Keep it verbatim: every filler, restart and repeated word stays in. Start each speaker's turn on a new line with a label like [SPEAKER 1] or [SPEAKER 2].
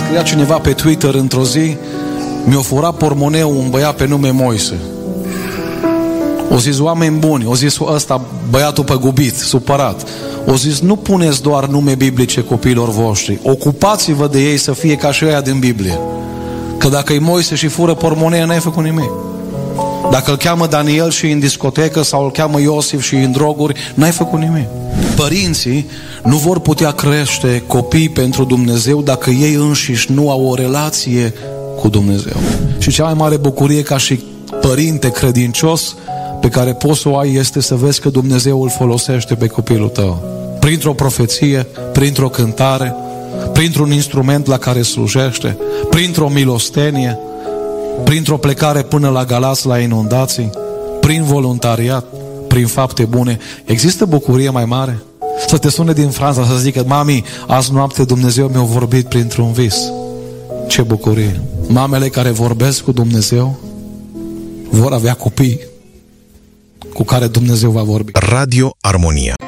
[SPEAKER 1] scria cineva pe Twitter într-o zi: mi-a furat pormoneul un băiat pe nume Moise. O zis: oameni buni, o zis ăsta, băiatul păgubit, supărat, o zis: nu puneți doar nume biblice copiilor voștri, ocupați-vă de ei să fie ca și ăia din Biblie. Că dacă e Moise și fură pormonee, n-ai făcut nimic. Dacă îl cheamă Daniel și în discotecă sau îl cheamă Iosif și în droguri, n-ai făcut nimic. Părinții nu vor putea crește copii pentru Dumnezeu dacă ei înșiși nu au o relație cu Dumnezeu. Și cea mai mare bucurie ca și părinte credincios pe care poți să o ai este să vezi că Dumnezeu îl folosește pe copilul tău. Printr-o profeție, printr-o cântare, printr-un instrument la care slujește, printr-o milostenie, printr-o plecare până la Galați la inundații, prin voluntariat, prin fapte bune. Există bucurie mai mare? Să te sune din Franța să zică: mami, azi noapte Dumnezeu mi-a vorbit printr-un vis. Ce bucurie! Mamele care vorbesc cu Dumnezeu vor avea copii cu care Dumnezeu va vorbi.
[SPEAKER 2] Radio Armonia.